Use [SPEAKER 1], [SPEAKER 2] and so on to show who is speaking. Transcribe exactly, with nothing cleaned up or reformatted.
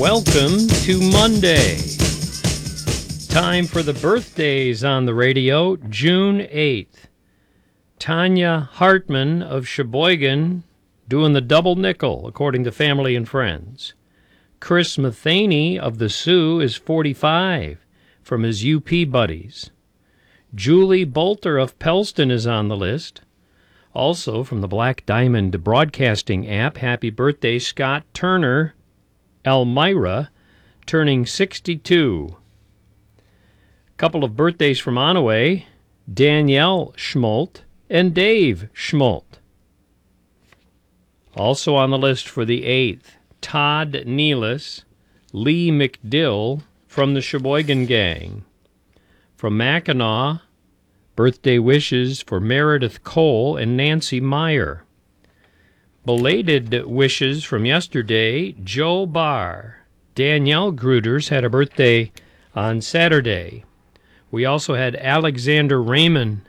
[SPEAKER 1] Welcome to Monday. Time for the birthdays on the radio. June eighth. Tanya Hartman of Sheboygan doing the double nickel, according to family and friends. Chris Matheny of the Sioux is forty-five from his U P buddies. Julie Bolter of Pellston is on the list. Also from the Black Diamond Broadcasting app, happy birthday, Scott Turner, Elmira, turning sixty-two. Couple of birthdays from Onaway, Danielle Schmolt and Dave Schmolt. Also on the list for the eighth, Todd Nealis, Lee McDill from the Sheboygan Gang. From Mackinac, birthday wishes for Meredith Cole and Nancy Meyer. Belated wishes from yesterday, Joe Barr. Danielle Gruters had a birthday on Saturday. We also had Alexander Raymond